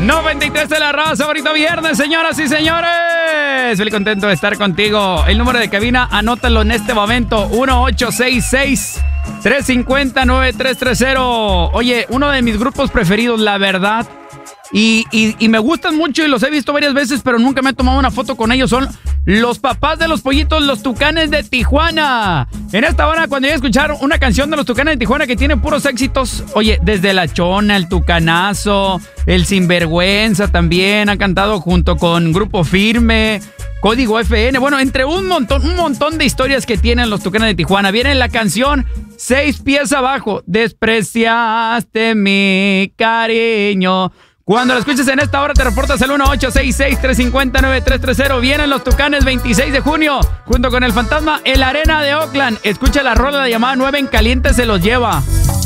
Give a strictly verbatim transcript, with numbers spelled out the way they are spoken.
noventa y tres de la raza, bonito viernes, señoras y señores. Feliz contento de estar contigo. El número de cabina, anótalo en este momento, uno ocho seis seis, tres cinco cero, nueve tres tres cero. Oye, uno de mis grupos preferidos, la verdad, y, y, y me gustan mucho y los he visto varias veces, pero nunca me he tomado una foto con ellos, son los papás de los pollitos, los Tucanes de Tijuana. En esta hora, cuando yo escuchar una canción de los Tucanes de Tijuana que tiene puros éxitos, oye, desde La Chona, El Tucanazo, El Sinvergüenza también, ha cantado junto con Grupo Firme, Código F N, bueno, entre un montón, un montón de historias que tienen los Tucanes de Tijuana. Viene la canción Seis Pies Abajo, despreciaste mi cariño. Cuando la escuches en esta hora, te reportas al uno ocho seis seis, tres cinco cero, nueve tres tres cero. Vienen los Tucanes veintiséis de junio, junto con el Fantasma, en la Arena de Oakland. Escucha la rola, la llamada nueve en caliente se los lleva.